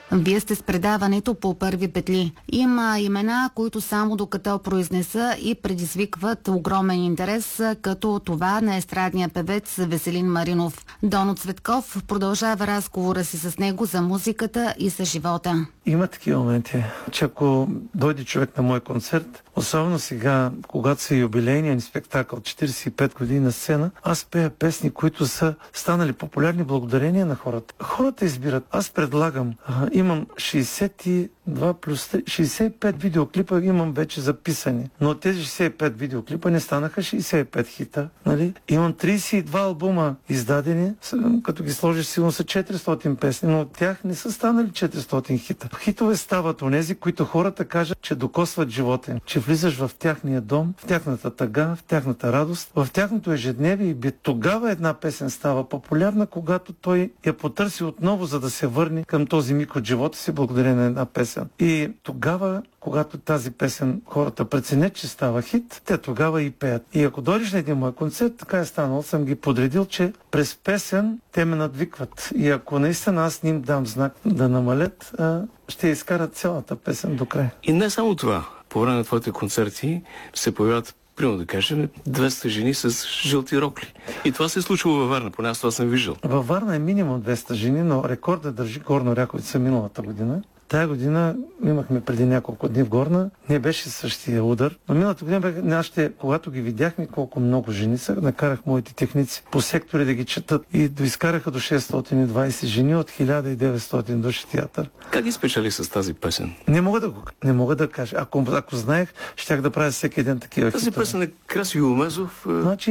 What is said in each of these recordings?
Вие сте с предаването по първи петли. Има имена, които само докато произнеса и предизвикват огромен интерес, като това на естрадния певец Веселин Маринов. Доно Цветков продължава разговора си с него за музиката и за живота. Има такива моменти, че ако дойде човек на мой концерт, особено сега, когато са юбилейния спектакъл 45 години на сцена, аз пея песни, които са станали популярни благодарение на хората. Хората избират. Аз предлагам, имам 62 плюс 3, 65 видеоклипа имам вече записани. Но от тези 65 видеоклипа не станаха 65 хита. Нали? Имам 32 албума издадени, като ги сложиш сигурно са 400 песни, но от тях не са станали 400 хита. Хитове стават онези, които хората кажат, че докосват живота им, че влизаш в тяхния дом, в тяхната тъга, в тяхната радост, в тяхното ежедневие и тогава една песен става популярна, когато той я потърси отново, за да се върне към този миг от живота си, благодарение на една песен. И тогава, когато тази песен хората преценят, че става хит, те тогава и пеят. И ако дойдеш на един мой концерт, така е станало, съм ги подредил, че през песен те ме надвикват. И ако наистина аз не им дам знак да намалят, ще изкарат цялата песен до край. И не само това. По време на твоите концерти се появяват, примерно да кажем, 200 жени с жълти рокли. И това се е случило във Варна, поне аз това съм виждал. Във Варна е минимум 200 жени, но рекорда държи Горна Оряховица миналата година. Тая година имахме преди няколко дни в Горна, не беше същия удар, но миналата година когато ги видяхме колко много жени са, накарах моите техници по сектори да ги четат и доизкараха до 620 жени от 1900 души театър. Как ги спечели с тази песен? Не мога да кажа. Ако знаех, щях да правя всеки ден такива хитове. Тази песен е Краси Юмезов. Значи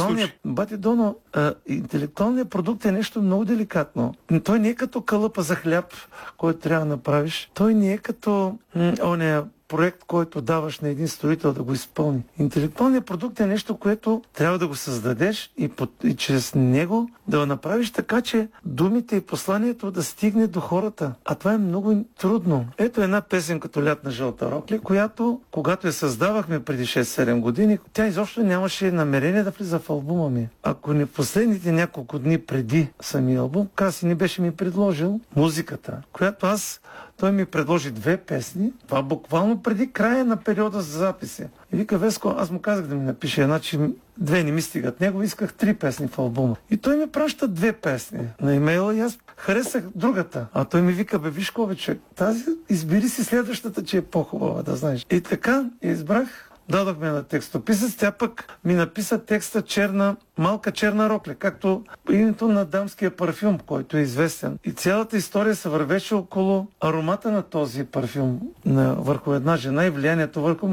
интелектуалният продукт е нещо много деликатно. Той не е като кълъпа за хляб, който трябва да направиш. Той не е като проект, който даваш на един строител да го изпълни. Интелектуалният продукт е нещо, което трябва да го създадеш и чрез него да го направиш така, че думите и посланието да стигне до хората. А това е много трудно. Ето една песен като Лятна жълта рокля, която, когато я създавахме преди 6-7 години, тя изобщо нямаше намерение да влиза в албума ми. Ако не последните няколко дни преди самия албум, Краси не беше ми предложил музиката, която той ми предложи 2 песни, това буквално преди края на периода за записи. И вика: Веско, аз му казах да ми напише една, че 2 не ми стигат. Него исках 3 песни в албума. И той ми праща 2 песни на имейла и аз харесах другата. А той ми вика: виж човек, тази избери си следващата, че е по-хубава, да знаеш. И така избрах. Дадохме на текстописец, тя пък ми написа текста малка черна рокля, както името на дамския парфюм, който е известен. И цялата история се вървеше около аромата на този парфюм върху една жена и влиянието върху